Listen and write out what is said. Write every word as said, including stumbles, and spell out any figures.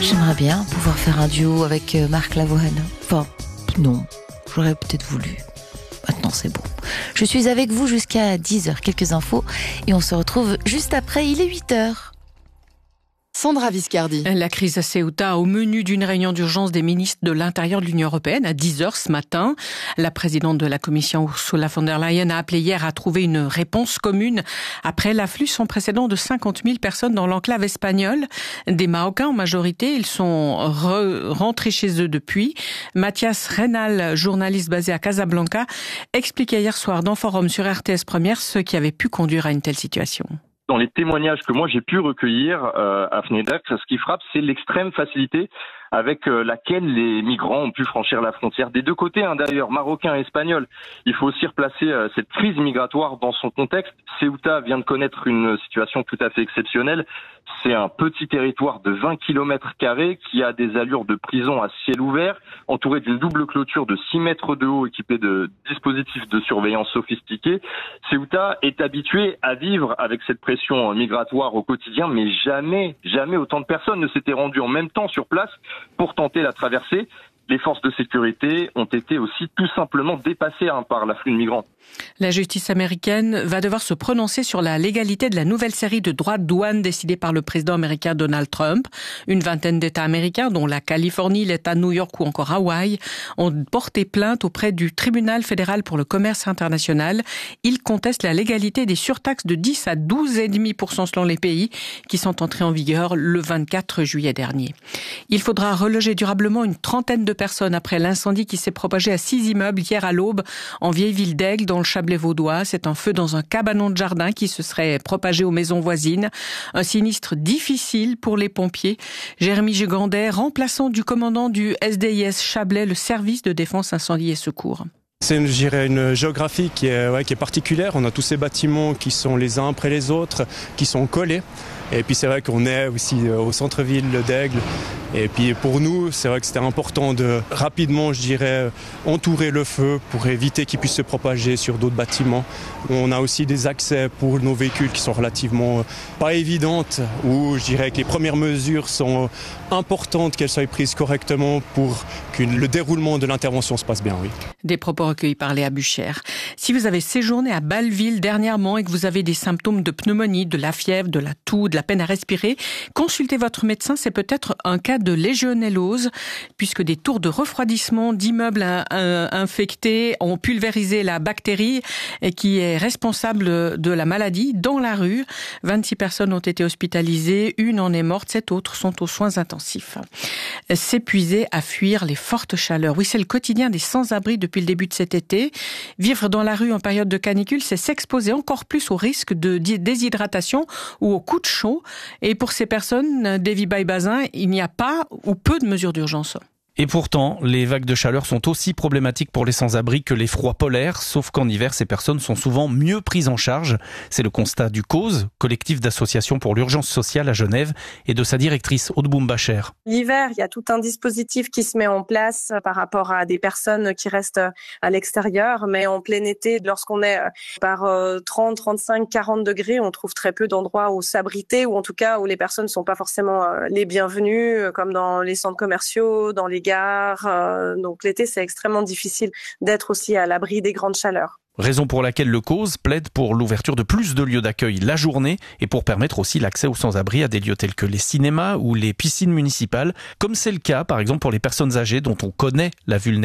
J'aimerais bien pouvoir faire un duo avec Marc Lavoine. Enfin, non, j'aurais peut-être voulu. Maintenant, c'est bon. Je suis avec vous jusqu'à dix heures. Quelques infos et on se retrouve juste après. Il est huit heures. Sandra Viscardi. La crise à Ceuta au menu d'une réunion d'urgence des ministres de l'Intérieur de l'Union européenne à dix heures ce matin. La présidente de la Commission, Ursula von der Leyen, a appelé hier à trouver une réponse commune après l'afflux sans précédent de cinquante mille personnes dans l'enclave espagnole. Des Marocains en majorité, ils sont re- rentrés chez eux depuis. Mathias Reynal, journaliste basé à Casablanca, expliquait hier soir dans Forum sur R T S Première ce qui avait pu conduire à une telle situation. Dans les témoignages que moi j'ai pu recueillir euh, à Fnedac, ce qui frappe, c'est l'extrême facilité avec euh, laquelle les migrants ont pu franchir la frontière des deux côtés, hein, d'ailleurs, marocains et espagnols. Il faut aussi replacer euh, cette crise migratoire dans son contexte. Ceuta vient de connaître une situation tout à fait exceptionnelle. C'est un petit territoire de vingt kilomètres carrés qui a des allures de prison à ciel ouvert, entouré d'une double clôture de six mètres de haut, équipée de dispositifs de surveillance sophistiqués. Ceuta est habitué à vivre avec cette pression migratoire au quotidien, mais jamais, jamais autant de personnes ne s'étaient rendues en même temps sur place pour tenter la traversée. Les forces de sécurité ont été aussi tout simplement dépassées hein, par l'afflux de migrants. La justice américaine va devoir se prononcer sur la légalité de la nouvelle série de droits de douane décidée par le président américain Donald Trump. Une vingtaine d'États américains, dont la Californie, l'État de New York ou encore Hawaï, ont porté plainte auprès du tribunal fédéral pour le commerce international. Ils contestent la légalité des surtaxes de dix à douze virgule cinq pour cent selon les pays qui sont entrés en vigueur le vingt-quatre juillet dernier. Il faudra reloger durablement une trentaine de personnes après l'incendie qui s'est propagé à six immeubles hier à l'aube en vieille ville d'Aigle dans le Chablais vaudois. C'est un feu dans un cabanon de jardin qui se serait propagé aux maisons voisines. Un sinistre difficile pour les pompiers. Jérémy Gigandet, remplaçant du commandant du S D I S Chablais, le service de défense incendie et secours. C'est une, je dirais, une géographie qui est, ouais, qui est particulière. On a tous ces bâtiments qui sont les uns après les autres, qui sont collés. Et puis c'est vrai qu'on est aussi au centre-ville d'Aigle. Et puis pour nous, c'est vrai que c'était important de rapidement, je dirais, entourer le feu pour éviter qu'il puisse se propager sur d'autres bâtiments. On a aussi des accès pour nos véhicules qui sont relativement pas évidentes, où je dirais que les premières mesures sont importantes, qu'elles soient prises correctement pour que le déroulement de l'intervention se passe bien, oui. Des propos recueillis par Léa Buchère. Si vous avez séjourné à Bâle-Ville dernièrement et que vous avez des symptômes de pneumonie, de la fièvre, de la toux, de la peine à respirer, consultez votre médecin, c'est peut-être un cas de légionellose, puisque des tours de refroidissement d'immeubles infectés ont pulvérisé la bactérie qui est responsable de la maladie dans la rue. vingt-six personnes ont été hospitalisées, une en est morte, sept autres sont aux soins intensifs. S'épuiser à fuir les fortes chaleurs. Oui, c'est le quotidien des sans-abri depuis le début de cet été. Vivre dans la rue en période de canicule, c'est s'exposer encore plus au risque de déshydratation ou au coup de chaud. Et pour ces personnes, Davy Baye-Bazin, il n'y a pas ou peu de mesures d'urgence. Et pourtant, les vagues de chaleur sont aussi problématiques pour les sans-abri que les froids polaires, sauf qu'en hiver, ces personnes sont souvent mieux prises en charge. C'est le constat du CAUSE, collectif d'associations pour l'urgence sociale à Genève, et de sa directrice, Aude Boumbacher. L'hiver, il y a tout un dispositif qui se met en place par rapport à des personnes qui restent à l'extérieur, mais en plein été, lorsqu'on est par trente, trente-cinq, quarante degrés, on trouve très peu d'endroits où s'abriter, ou en tout cas où les personnes ne sont pas forcément les bienvenues, comme dans les centres commerciaux, dans les gares. Donc l'été, c'est extrêmement difficile d'être aussi à l'abri des grandes chaleurs. Raison pour laquelle le CAUSE plaide pour l'ouverture de plus de lieux d'accueil la journée et pour permettre aussi l'accès aux sans-abri à des lieux tels que les cinémas ou les piscines municipales, comme c'est le cas par exemple pour les personnes âgées dont on connaît la vulnérabilité.